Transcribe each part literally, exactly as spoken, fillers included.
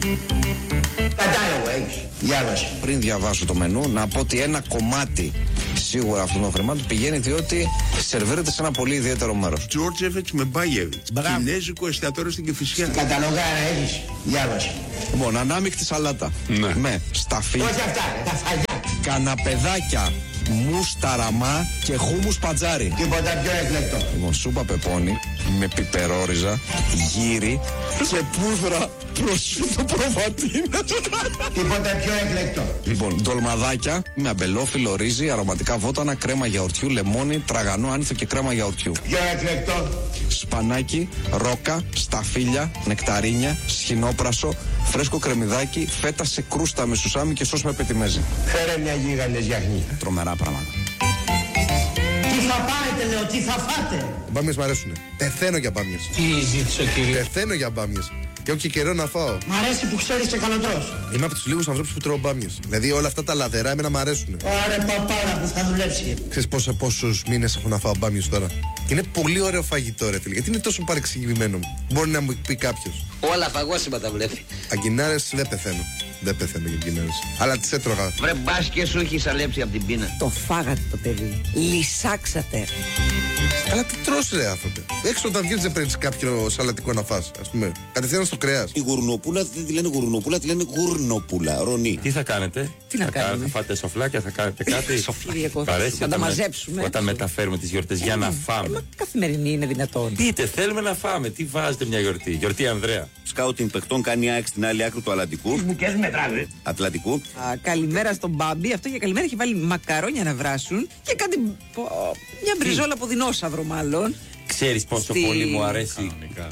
Κατάλογο έχεις. Διάβασε. Πριν διαβάσω το μενού, να πω ότι ένα κομμάτι σίγουρα αυτών των χρημάτων πηγαίνει διότι σερβίρεται σε ένα πολύ ιδιαίτερο μέρος. Τζόρτζεβιτς με Μπάγεβιτς. Κινέζικο εστιατόριο στην Κηφισιά. Καταλογάρα έχεις. Διάβασε. Λοιπόν, ανάμεικτη σαλάτα. Ναι. Με σταφί. Όχι αυτά, τα φαγιά. Καναπεδάκια, μουσταραμά και χούμους πατζάρι. Τίποτα πιο εκλεκτό. Λοιπόν, σούπα πεπόνι με πιπερόριζα, γύρι και πούδρα προσφύτο προβατίνα. Τίποτα πιο εκλεκτό. Λοιπόν, ντολμαδάκια με αμπελόφυλλο, ρύζι, αρωματικά βότανα, κρέμα γιαουρτιού, λεμόνι, τραγανό άνηθο και κρέμα γιαουρτιού. Πιο εκλεκτό. Σπανάκι, ρόκα, σταφύλια, νεκταρίνια, σχοινόπρασο, φρέσκο κρεμμυδάκι, φέτα σε κρούστα με σουσάμι και σως με πετιμέζι. Φέρε μια γίγαντες γιαχνί. Τρομερά πράγματα. Τι θα πάρετε, λέω, τι θα φάτε. Μπάμιες μ' αρέσουνε. Πεθαίνω για μπάμιες. Τι ζήτησε ο κύριε. Πεθαίνω για μπάμιες. Και έχω και καιρό να φάω. Μ' αρέσει που ξέρεις και καλοτρός. Είμαι από τους λίγους ανθρώπους που τρώω μπάμιες. Δηλαδή όλα αυτά τα λαδερά εμένα μ' αρέσουνε. Ωραία παπάρα που θα δουλέψει. Ξέρεις πόσα, πόσους μήνες έχω να φάω μπάμιες τώρα. Και είναι πολύ ωραίο φαγητό, ρε φίλε. Γιατί είναι τόσο παρεξηγημένο μου. Μπορεί να μου πει κάποιος. Όλα φαγόσιμα τα βλέπει. Αγκινάρες δεν πεθαίνω. Δεν πεθαίνω για αγκινάρες. Αλλά τις έτρωγα. Βρε μπας και σου έχει σαλέψει από την πείνα. Το φάγατε το παιδί. Λυσάξατε. Αλλά τι τρως ρε άνθρωπε. Έξω όταν βγαίνεις δεν παίρνεις κάποιο σαλατικό να φας. Ας πούμε. Κατευθείαν στο κρέας. Η γουρνοπούλα δεν τη λένε γουρνοπούλα, τη λένε γουρνοπούλα. Ρονί. Τι θα κάνετε, Τι να θα κάνουμε? κάνετε, θα φάτε σοφλάκια, θα κάνετε κάτι. Σοφλάκια. Παρέσει Θα τα όταν με- μαζέψουμε. Όταν μεταφέρουμε τις γιορτές για να Ε, φάμε. μα καθημερινή είναι δυνατόν. Πείτε, θέλουμε να φάμε. Τι βάζετε μια γιορτή. Γιορτή Ανδρέα. Σκάουτινγκ παιχτών κάνει ΑΕΚ στην άλλη άκρη του Ατλαντικού. Μπουκές μετράνε. Ατλαντικού. Α, καλημέρα στον Μπάμπη. Αυτό για καλημέρα έχει βάλει μακαρόνια να βράσουν και κάτι. Πω, μια μπριζόλα από δεινόσαυρο μάλλον. Ξέρεις πόσο Στη- πολύ μου αρέσει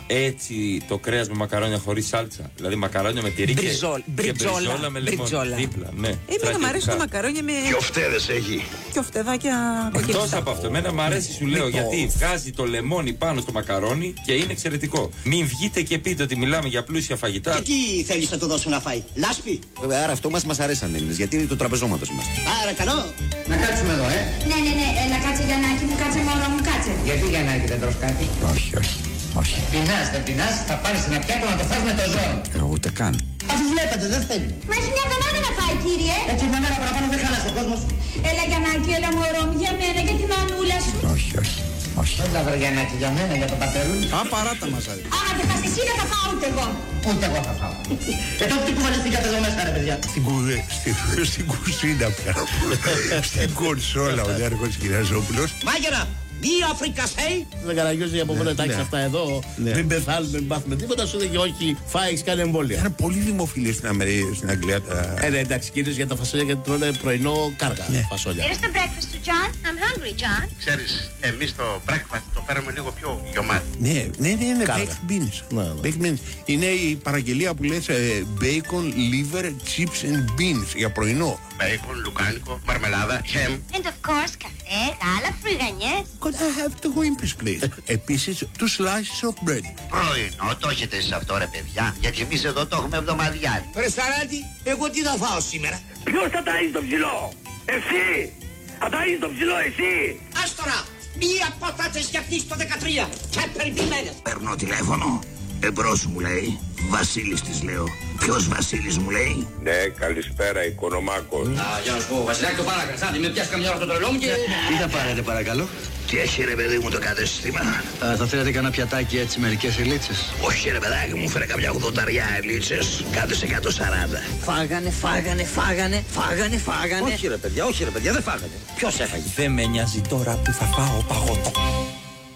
έτσι το κρέας με μακαρόνια χωρίς σάλτσα. Δηλαδή μακαρόνια με τυρί και, Μπριζόλ, και μπριτζόλα, μπριζόλα με λεμόνι. μπριτζόλα. Δίπλα, ναι. Εμένα μου αρέσουν τα Στρατιωτικά. μακαρόνια με. Φτέδες έχει. Και οφτεδάκια Εκτός κοκκινιστά. από αυτό, εμένα μου αρέσει, σου λέω, γιατί βγάζει το λεμόνι πάνω στο μακαρόνι και είναι εξαιρετικό. Μην βγείτε και πείτε ότι μιλάμε για πλούσια φαγητά. Τι θέλεις να του δώσω να φάει, λάσπη. Βέβαια, άρα αυτό μας μας αρέσαν Έλληνες, γιατί είναι το τραπεζόματος μας. Παρακαλώ. Να κάτσουμε εδώ, ε. Ναι, ναι, ναι, έλα κάτσε Γιαννάκη μου, κάτσε μωρό μου, κάτσε. Γιατί για να δεν τρως κάτι. Όχι, όχι, όχι. Πεινάς, δεν πεινάς, θα πάρεις ένα πιάτο να το φας με το ζώο. Ε, ούτε καν. Αφού βλέπετε, δεν θέλει. Μα έχει μια εβδομάδα να φάει, κύριε. Έτσι μια μέρα παραπάνω δεν χάλασε ο κόσμος. Έλα Γιαννάκη, έλα μωρό μου, για μένα και τη μανούλα σου. Όχι, όχι, όχι. Έλα βρε Γιαννάκη για μένα, για το πατερούλι. Α, παράτα μας άρεσε. Άμα δεν φας εσύ, δεν θα φάω ούτε εγώ. Ούτε εγώ θα φάω. Και τότε τι κουβαλιστήκατε εδώ μέσα, ρε παιδιά. Στην, κου- στη- στην κουζίνα πια. Στην κονσόλα ο Νέαρχος Κυραζόπουλος. Μάγερα, μία φρικασέ. Δεν καραγιώζει από πότε τα έχεις αυτά εδώ. Μην πεθάνουμε, μην πάθουμε τίποτα. Σου λέγει όχι, φάει, έχεις κάνει εμβόλια. Είναι πολύ δημοφιλή στην Αμερική, στην Αγγλία. Τα... Ε, ναι, εντάξει, κυρίως για τα φασόλια γιατί τρώνε πρωινό κάργα φασόλια. Here's the breakfast to John. I'm hungry, John. Ξέρεις, εμείς το breakfast το φέραμε λίγο πιο γιωμάτι. Ναι, ναι, ναι, είναι Κάργα. baked beans. Ναι, ναι. Baked beans. Είναι η παραγγελία που λες ε, bacon, liver, chips and beans για πρωινό. Μπέικον, λουκάνικο, μαρμελάδα, χέμ. And of course, καφέ, γάλα, φρυγανιές. Could I have the Wimpy's please? Επίσης, two slices of bread. Πρωινό, το έχετε εσείς αυτό ρε παιδιά, γιατί εμείς εδώ το έχουμε εβδομαδιάρι. Ρε Σταράτη, εγώ τι θα φάω σήμερα. Ποιος θα ταΐζει τον ψηλό, εσύ, θα ταΐζει τον ψηλό εσύ. Ας τώρα, μία πατάτες γιαχνί στο δεκατρία και περιποιημένες. Παίρνω τηλέφωνο, εμπρός μου λέει, Βασίλης της λέω. Ποιος Βασίλης μου λέει? Ναι, καλησπέρα, Οικονομάκος. Για να σου πω, Βασιλάκη, το παρακαλώ. Με πιάσει καμιά ώρα το τρελό μου και. Τι θα πάρετε παρακαλώ? Τι έχει ρε παιδί μου το κατέστημα? Θα θέλετε κανένα πιατάκι έτσι, μερικές ελίτσες. Όχι ρε παιδάκι μου, φέρε καμιά ογδονταριά ελίτσες, κάτω σε εκατόν σαράντα. Φάγανε, φάγανε, φάγανε, φάγανε, φάγανε. Όχι ρε παιδιά, όχι ρε παιδιά, δεν φάγατε. Ποιος έφαγε? Δεν με νοιάζει τώρα που θα φάω παγωτό.